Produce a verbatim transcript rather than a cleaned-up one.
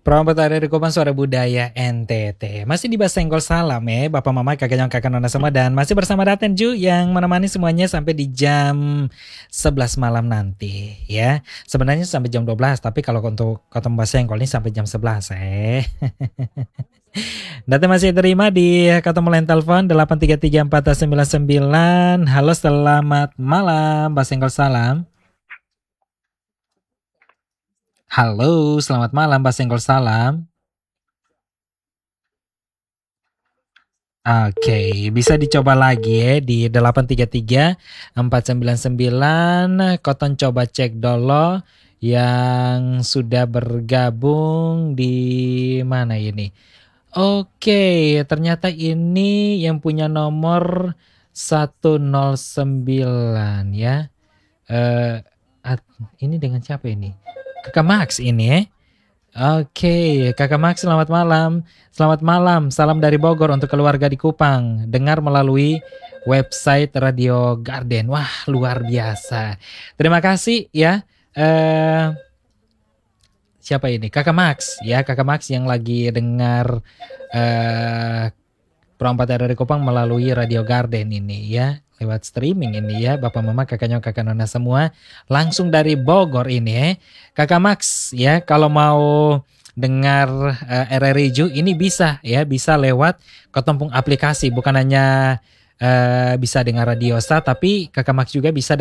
Prompt dari Kupang Suara Budaya N T T. Masih di Bahasa Senggol Salam ya, Bapak Mama, kakak nyong, kakak nona semua. Dan masih bersama Daten Ju yang menemani semuanya sampai di jam sebelas malam nanti ya. Sebenarnya sampai jam dua belas, tapi kalau untuk ketemu Bahasa Senggol ini sampai jam sebelas eh. Daten masih terima di ketemu line telepon delapan tiga tiga empat sembilan sembilan. Halo, selamat malam Bahasa Senggol Salam. Halo, selamat malam Bahasa Senggol Salam. Oke, bisa dicoba lagi ya di delapan tiga tiga empat sembilan sembilan. Koton coba cek dulu yang sudah bergabung di mana ini. Oke, ternyata ini yang punya nomor satu nol sembilan ya. Eh, ini dengan siapa ini? Kakak Max ini ya. Oke, Kakak Max selamat malam. Selamat malam, salam dari Bogor untuk keluarga di Kupang. Dengar melalui website Radio Garden. Wah, luar biasa. Terima kasih ya. Eh, siapa ini? Kakak Max ya, Kakak Max yang lagi dengar eh, Prompt dari Kupang melalui Radio Garden ini ya. Lewat streaming ini ya, Bapak Mama, kakak nyong, kakak nona semua, langsung dari Bogor ini ya. Kakak Max ya, kalau mau dengar uh, R R I Ju ini bisa ya, bisa lewat Kotompung aplikasi, bukan hanya uh, bisa dengar Radio Star, tapi Kakak Max juga bisa